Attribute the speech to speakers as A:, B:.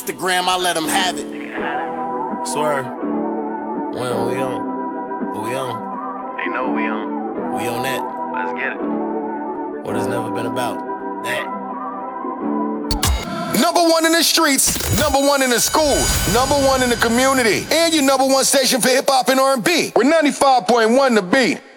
A: Instagram, I let them have it. Swear. When we on? What we on?
B: They know we on.
A: We on that.
B: Let's get it.
A: What it's never been about. That.
C: Number one in the streets, number one in the schools, number one in the community, and your number one station for hip hop and R&B. We're 95.1 The Beat.